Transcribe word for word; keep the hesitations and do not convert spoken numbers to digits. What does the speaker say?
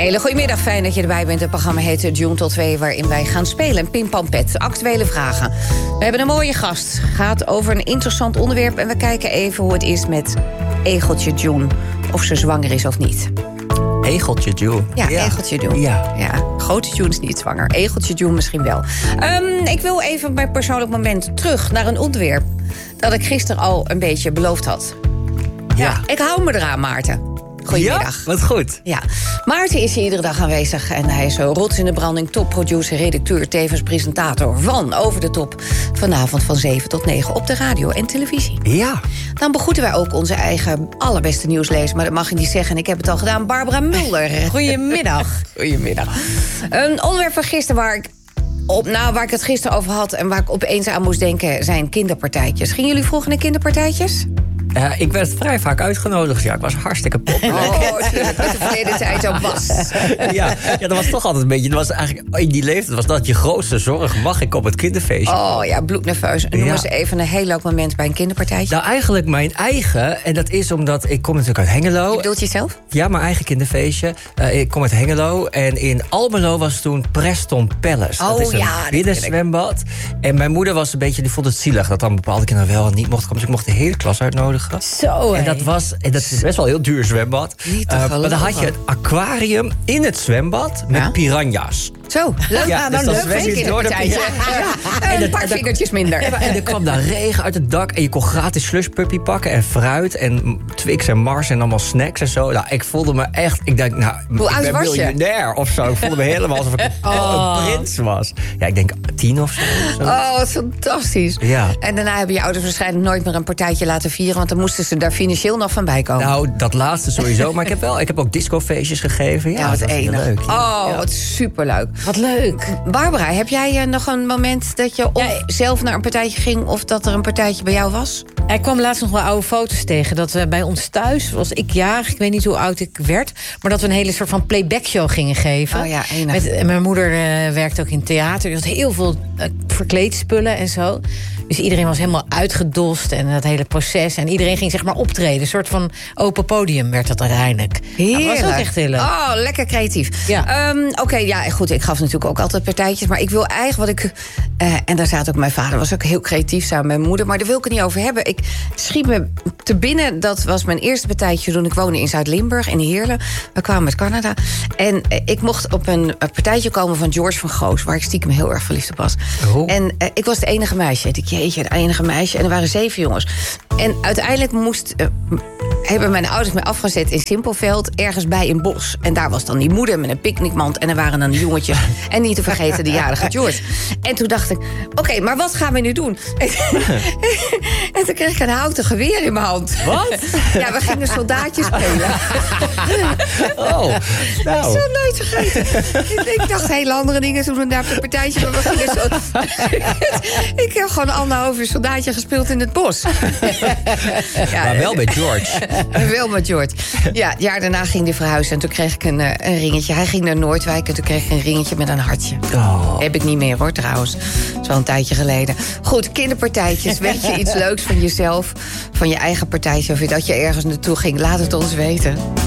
Hele goedemiddag, fijn dat je erbij bent. Het programma heet June tot twee, waarin wij gaan spelen. Pim Pam Pet, actuele vragen. We hebben een mooie gast. Gaat over een interessant onderwerp. En we kijken even hoe het is met Egeltje June. Of ze zwanger is of niet. Egeltje June. Ja, ja. Egeltje June. Ja. ja. Grote June is niet zwanger. Egeltje June misschien wel. Um, ik wil even bij persoonlijk moment terug naar een onderwerp dat ik gisteren al een beetje beloofd had. Ja, ja ik hou me eraan, Maarten. Goedemiddag. Ja, wat goed. Ja. Maarten is hier iedere dag aanwezig en hij is zo rots in de branding, topproducer, redacteur, tevens presentator van Over de Top. Vanavond van zeven tot negen op de radio en televisie. Ja. Dan begroeten wij ook onze eigen allerbeste nieuwslezer, maar dat mag je niet zeggen. Ik heb het al gedaan. Barbara Mulder. Goedemiddag. Goedemiddag. Een onderwerp van gisteren waar ik Op, nou, waar ik het gisteren over had en waar ik opeens aan moest denken, zijn kinderpartijtjes. Gingen jullie vroeger naar kinderpartijtjes? Uh, ik werd vrij vaak uitgenodigd. Ja, ik was hartstikke populair. Oh, tuurlijk, met de verleden tijd zo was. ja, ja, dat was toch altijd een beetje. Dat was eigenlijk, in die leeftijd was dat je grootste zorg. Mag ik op het kinderfeestje? Oh ja, bloednerveus. Noem eens ja. even een heel leuk moment bij een kinderpartijtje. Nou, eigenlijk mijn eigen. En dat is omdat ik kom natuurlijk uit Hengelo. Je bedoelt jezelf? Ja, mijn eigen kinderfeestje. Uh, ik kom uit Hengelo. En in Almelo was toen Preston Palace. Oh, dat is een ja, binnenzwembad. En mijn moeder was een beetje, die vond het zielig dat dan bepaalde kinderen wel en niet mochten komen. Dus ik mocht de hele klas uitnodigen. Zo, en dat was, en dat is best wel een heel duur zwembad. Niet te uh, geloven. maar dan had je het aquarium in het zwembad met ja? piranha's. Zo, leuk. Ja, nou, dus dan leuk vind ik het ja. ja. ja. En een paar vingertjes minder. Ja, en er kwam daar regen uit het dak. En je kon gratis slushpuppy pakken. En fruit en Twix en Mars en allemaal snacks en zo. Nou, ik voelde me echt... Ik denk, nou, Hoe ik oud ben was je? miljonair of zo. Ik voelde me helemaal alsof ik oh. een prins was. Ja, ik denk tien of zo. zo. Oh, wat fantastisch. Ja. En daarna hebben je ouders waarschijnlijk nooit meer een partijtje laten vieren. Want dan moesten ze daar financieel nog van bij komen. Nou, dat laatste sowieso. Maar ik heb wel, ik heb ook discofeestjes gegeven. Ja, ja wat dat was enig. leuk. Ja. Oh, ja. wat superleuk. Wat leuk. Barbara, heb jij uh, nog een moment dat je of ja, zelf naar een partijtje ging of dat er een partijtje bij jou was? Ik kwam laatst nog wel oude foto's tegen. Dat we bij ons thuis, was ik jarig, ik weet niet hoe oud ik werd, maar dat we een hele soort van playback show gingen geven. Oh ja, enig. Met, en mijn moeder uh, werkte ook in theater. Dus had heel veel uh, verkleedspullen en zo. Dus iedereen was helemaal uitgedost en dat hele proces. En iedereen ging zeg maar optreden. Een soort van open podium werd dat uiteindelijk. Heerlijk. Dat was ook echt heel leuk. Oh, lekker creatief. Ja. Um, Oké, okay, ja, goed. Ik gaf natuurlijk ook altijd partijtjes. Maar ik wil eigenlijk wat ik... Uh, en daar zaten ook mijn vader, was ook heel creatief samen met mijn moeder. Maar daar wil ik het niet over hebben. Ik schiet me te binnen. Dat was mijn eerste partijtje toen ik woonde in Zuid-Limburg, in Heerlen. We kwamen uit Canada. En uh, ik mocht op een, een partijtje komen van George van Goos, waar ik stiekem heel erg verliefd op was. Oh. En uh, ik was het enige meisje. Ik jeetje, het enige meisje. En er waren zeven jongens. En uiteindelijk moest... Uh, hebben mijn ouders me afgezet in Simpelveld, ergens bij een bos. En daar was dan die moeder met een picknickmand. En er waren dan de jongetjes. En niet te vergeten de jarige George. En toen dacht ik, oké, okay, maar wat gaan we nu doen? En toen kreeg ik een houten geweer in mijn hand. Wat? Ja, we gingen soldaatjes spelen. Oh, nou. Ik zal het nooit vergeten. Ik dacht hele andere dingen toen we daar op een partijtje. Maar we gingen zo... Ik heb gewoon anderhalf uur soldaatje gespeeld in het bos. Ja, maar wel met George. Wel met George. Ja, het jaar daarna ging hij verhuizen. En toen kreeg ik een, een ringetje. Hij ging naar Noordwijk en toen kreeg ik een ringetje met een hartje. Oh. Heb ik niet meer hoor, trouwens. Dat is wel een tijdje geleden. Goed, kinderpartijtjes. Weet je iets leuks van jezelf? Van je eigen partijtje? Of dat je ergens naartoe ging? Laat het ons weten.